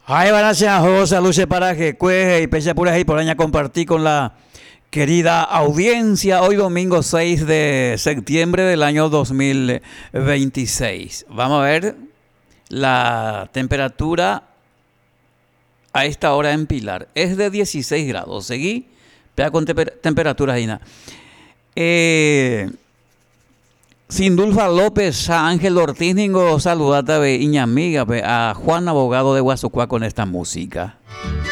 Ay, gracias, José Luce para que cueje y pecha pura y por año compartir con la querida audiencia hoy domingo 6 de septiembre del año 2026. Vamos a ver la temperatura a esta hora en Pilar. Es de 16 grados. Seguí, pega con temperatura ahí. Sindulfa López, a Ángel Ortiz, ningo saludate a Iña amiga, a Juan Abogado de Guasucuá con esta música.